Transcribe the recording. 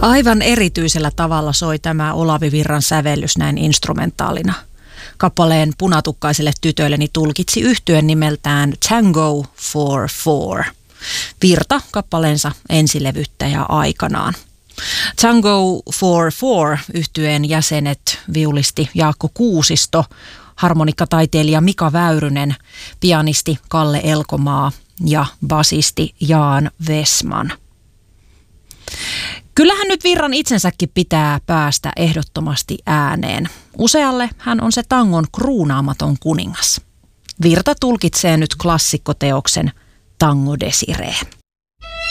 Aivan erityisellä tavalla soi tämä Olavi Virran sävellys näin instrumentaalina. Kappaleen Punatukkaisille tytöilleni tulkitsi yhtyen nimeltään Tango for Four. Virta kappaleensa ensilevyttäjä aikanaan. Tango for Four -yhtyeen jäsenet viulisti Jaakko Kuusisto, harmonikkataiteilija Mika Väyrynen, pianisti Kalle Elkomaa ja basisti Jaan Vesman. Kyllähän nyt Virran itsensäkin pitää päästä ehdottomasti ääneen. Usealle hän on se tangon kruunaamaton kuningas. Virta tulkitsee nyt klassikkoteoksen Tango Desiree.